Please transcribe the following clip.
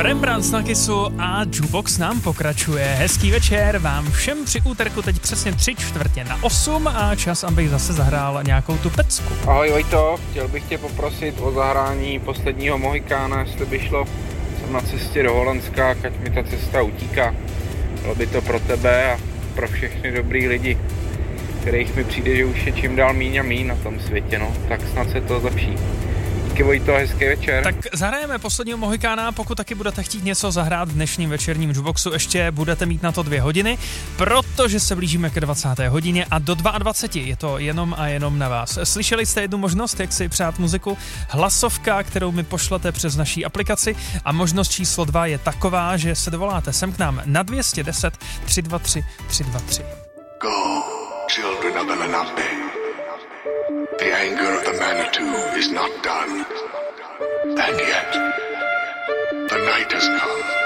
Rembrandt z Nakisu a Jukebox nám pokračuje. Hezký večer vám všem při úterku, teď přesně 7:45 a čas, abych zase zahrál nějakou tu pecku. Ahoj Vojto, chtěl bych tě poprosit o zahrání posledního Mohikána, jestli by šlo. Jsem na cestě do Holandska, ať mi ta cesta utíká. Bylo by to pro tebe a pro všechny dobrý lidi, kterých mi přijde, že už je čím dál míň a míň na tom světě, no. Tak snad se to zlepší. Díky Vojto, hezký večer. Tak zahrajeme posledního Mohikána, pokud taky budete chtít něco zahrát v dnešním večerním Jukeboxu, ještě budete mít na to 2 hodiny, protože se blížíme ke 20. hodině a do 22 je to jenom a jenom na vás. Slyšeli jste jednu možnost, jak si přát muziku? Hlasovka, kterou mi pošlete přes naší aplikaci, a možnost číslo 2 je taková, že se dovoláte sem k nám na 210 323 323. Go, children of the Lenape. The anger of the Manitou is not done. And yet, the night has come.